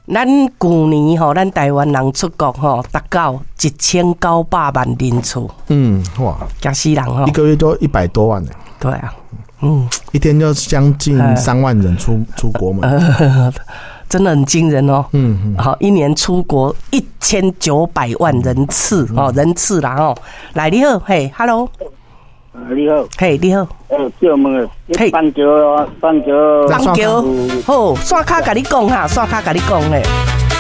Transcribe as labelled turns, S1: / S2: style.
S1: 咱去年吼，咱台湾人出国吼，达到1900万人次。
S2: 哇，
S1: 吓死人吼！
S2: 一个月都100多万呢。
S1: 对啊，
S2: 一天就将近3万人出国门。
S1: 真的很惊人哦。好，一年出国1900万人次哦，人次啦哦。来，你好，嘿 ，Hello。
S3: 你好，
S1: 嘿，你好，
S3: 叫问嘿，棒球，
S1: 好，山脚甲你讲哈，山脚甲你讲嘿。